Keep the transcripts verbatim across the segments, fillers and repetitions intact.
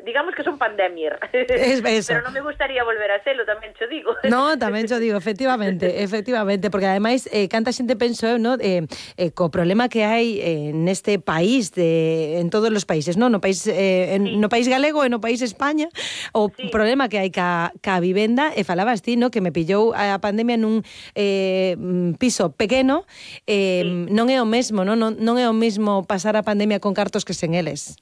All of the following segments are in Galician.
digamos que son pandemier. Es eso. Pero non me gustaría volver a selo, tamén cho digo. No, tamén cho digo, efectivamente, efectivamente, porque ademais eh, canta xente penso, no, eh, eh, co problema que hai eh, neste país, de, en todos os países, no, no país eh, en, sí. no país galego e no país España, o sí. problema que hai ca, ca vivenda, e falabas ti, no, que me pillou a pandemia nun eh, piso pequeno, eh, sí. non é o mesmo, no, non, non é o mesmo pasar a pandemia con cartos que sen eles.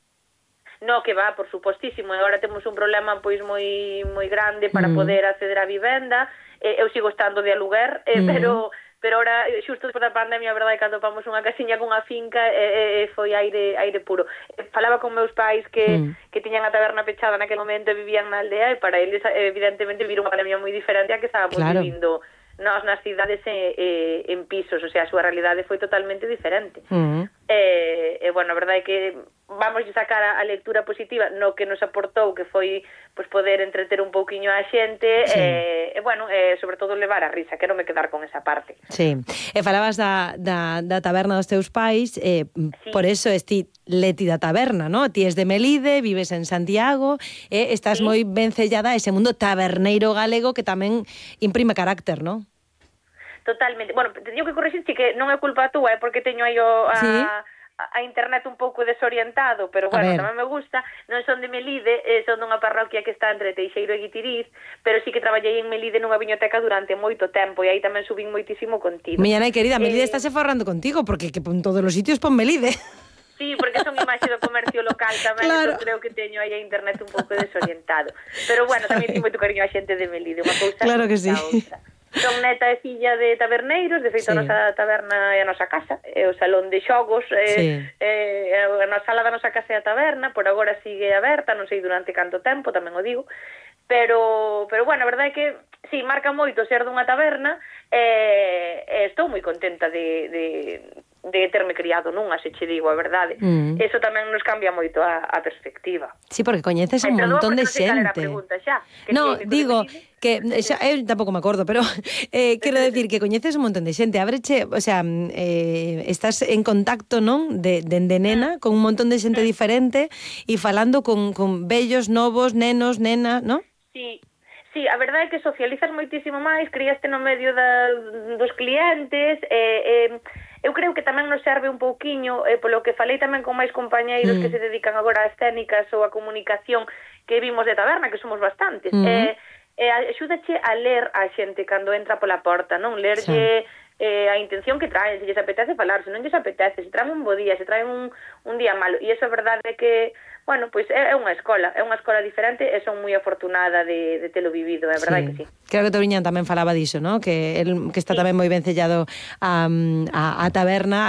No, que va, por supostísimo. E agora temos un problema pois moi moi grande para mm. poder acceder á vivenda. Eh, eu sigo estando de aluguer, eh, mm. pero pero ahora, xusto despois da pandemia, a verdade, cando topamos unha casiña cunha finca, eh, eh, foi aire aire puro. Eh, falaba con meus pais que, mm. que tiñan a taberna pechada naquele momento e vivían na aldea, e para eles, evidentemente, viviron unha pandemia moi diferente a que estábamos claro. vivindo nós nas cidades e, e, en pisos, o sea, a súa realidade foi totalmente diferente. Mm. E, e, bueno, a verdade é que vamos a sacar a, a lectura positiva no que nos aportou, que foi pues, poder entreter un pouquiño a xente, sí. e, e, bueno, e, sobre todo levar a risa, quero me quedar con esa parte. Sí, e falabas da, da, da taberna dos teus pais, eh, sí. por eso esti Leti da taberna, no? Ti es de Melide, vives en Santiago, e estás sí. moi ben sellada a ese mundo taberneiro galego que tamén imprime carácter, non? Totalmente. Bueno, teño que corrixirte que non é culpa túa, é porque teño aí o, a, ¿sí? a internet un pouco desorientado, pero bueno, tamén me gusta. Non son de Melide, eh, son dunha parroquia que está entre Teixeiro e Guitiriz, pero sí que traballei en Melide nunha biblioteca durante moito tempo, e aí tamén subín moitísimo contigo. Miña nai querida, Melide eh... estáse forrando contigo, porque que en todos os sitios pon Melide. Sí, porque son imaxe do comercio local tamén, claro. Entón creo que teño aí a internet un pouco desorientado. Pero bueno, tamén teño moito cariño a xente de Melide, unha cousa claro que sí. outra. Son neta e filla de taberneiros, de feito sí. a nosa taberna é a nosa casa, é o salón de xogos, é, sí. é, a nosa sala da nosa casa é a taberna, por agora sigue aberta, non sei durante canto tempo, tamén o digo, pero, pero bueno, a verdade é que sí, marca moito ser dunha taberna, e, e estou moi contenta de, de, de terme criado nunha, se che digo a verdade. Mm. Eso tamén nos cambia moito a, a perspectiva. Sí, porque coñeces un montón de xente. Pregunta, xa, que no, que digo... que xa, eu tampouco me acordo, pero eh, quero decir que coñeces un montón de xente, abreche, o sea, eh, estás en contacto, non, de, de, de nena, con un montón de xente diferente e falando con, con vellos, novos, nenos, nenas, non? Sí, sí, a verdade é que socializas moitísimo máis, criaste no medio da, dos clientes, e... Eh, eh, eu creo que tamén nos serve un pouquiño, eh, polo que falei tamén con máis compañeiros mm. que se dedican agora ás técnicas ou á comunicación que vimos de taberna, que somos bastantes, mm. eh, E axúdache a ler a xente cando entra pola porta, non? Lerlle sí. eh, a intención que traen, se lles apetece falar, se non lles apetece, se traen un bo día, se traen un, un día malo. E iso é verdade que, bueno, pois é, é unha escola, é unha escola diferente e son moi afortunada de, de telo vivido, é verdade sí. que sí. Creo que Touriñán tamén falaba diso, non? Que, el, que está sí. tamén moi ben sellado a, a, a taberna,